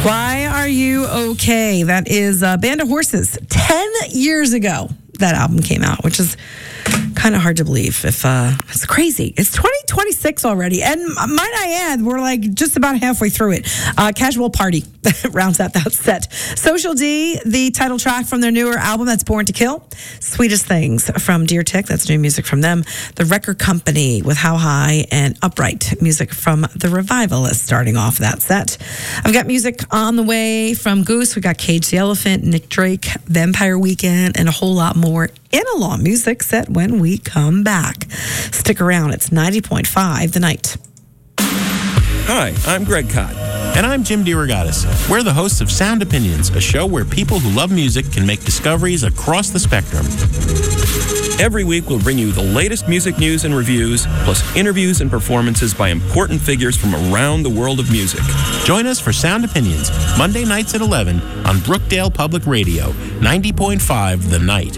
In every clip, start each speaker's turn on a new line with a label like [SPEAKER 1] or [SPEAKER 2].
[SPEAKER 1] Why Are You Okay? That is Band of Horses. 10 years ago, that album came out, which is kind of hard to believe. It's crazy. It's 2026 already. And might I add, we're like just about halfway through it. Casual Party rounds out that set. Social D, the title track from their newer album, that's Born to Kill. Sweetest Things from Deer Tick, that's new music from them. The Record Company with How High, and Upright, music from The Revivalists starting off that set. I've got music on the way from Goose. We got Cage the Elephant, Nick Drake, Vampire Weekend, and a whole lot more in a long music set when we come back. Stick around. It's 90.5 The Night.
[SPEAKER 2] Hi, I'm Greg Kot.
[SPEAKER 3] And I'm Jim DeRogatis. We're the hosts of Sound Opinions, a show where people who love music can make discoveries across the spectrum.
[SPEAKER 2] Every week, we'll bring you the latest music news and reviews, plus interviews and performances by important figures from around the world of music.
[SPEAKER 3] Join us for Sound Opinions, Monday nights at 11 on Brookdale Public Radio, 90.5 The Night.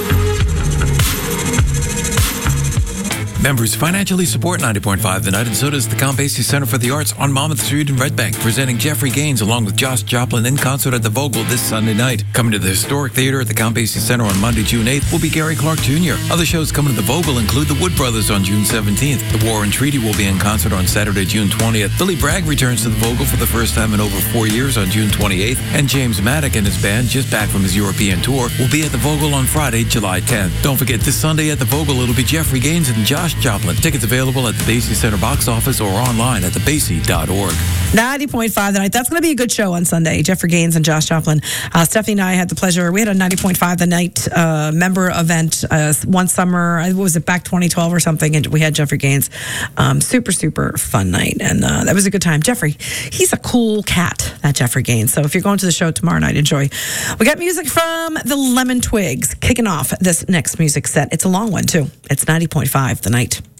[SPEAKER 4] Members financially support 90.5 The Night, and so does the Count Basie Center for the Arts on Monmouth Street in Red Bank, presenting Jeffrey Gaines along with Josh Joplin in concert at the Vogel this Sunday night. Coming to the Historic Theater at the Count Basie Center on Monday, June 8th will be Gary Clark Jr. Other shows coming to the Vogel include the Wood Brothers on June 17th. The War and Treaty will be in concert on Saturday, June 20th. Billy Bragg returns to the Vogel for the first time in over 4 years on June 28th, and James Maddock and his band, just back from his European tour, will be at the Vogel on Friday, July 10th. Don't forget, this Sunday at the Vogel, it'll be Jeffrey Gaines and Josh Joplin. Tickets available at the Basie Center box office or online at thebasie.org.
[SPEAKER 1] 90.5 The Night. That's going to be a good show on Sunday. Jeffrey Gaines and Josh Joplin. Stephanie and I had the pleasure. We had a 90.5 The Night member event one summer. Was it back 2012 or something? And we had Jeffrey Gaines. Super, super fun night. And that was a good time. Jeffrey, he's a cool cat, that Jeffrey Gaines. So if you're going to the show tomorrow night, enjoy. We got music from the Lemon Twigs kicking off this next music set. It's a long one, too. It's 90.5 The Night.